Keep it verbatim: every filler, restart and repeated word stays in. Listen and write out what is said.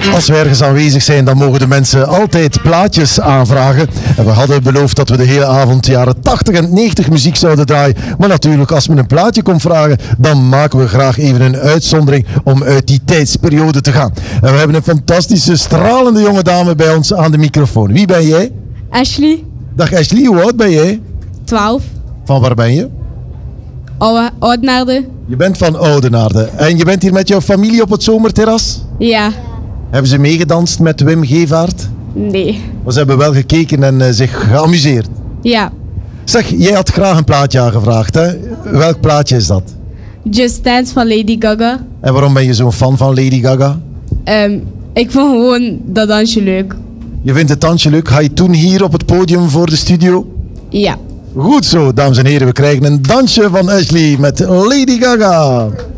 Als we ergens aanwezig zijn, dan mogen de mensen altijd plaatjes aanvragen. En we hadden beloofd dat we de hele avond jaren tachtig en negentig muziek zouden draaien. Maar natuurlijk, als men een plaatje komt vragen, dan maken we graag even een uitzondering om uit die tijdsperiode te gaan. En we hebben een fantastische, stralende jonge dame bij ons aan de microfoon. Wie ben jij? Ashley, Dag Ashley, hoe oud ben jij? twaalf, Van waar ben je? Oude Oudenaarde. Je bent van Oudenaarde. En je bent hier met jouw familie op het zomerterras? Ja, Hebben ze meegedanst met Wim Gevaert? nee. Maar ze hebben wel gekeken en uh, zich geamuseerd. Ja, Zeg, jij had graag een plaatje aangevraagd, hè? Welk plaatje is dat? Just Dance van Lady Gaga. En waarom ben je zo'n fan van Lady Gaga? Um, ik vond gewoon dat dansje leuk. Je vindt het dansje leuk. Ga je toen hier op het podium voor de studio? Ja. Goed zo, dames en heren. We krijgen een dansje van Ashley met Lady Gaga.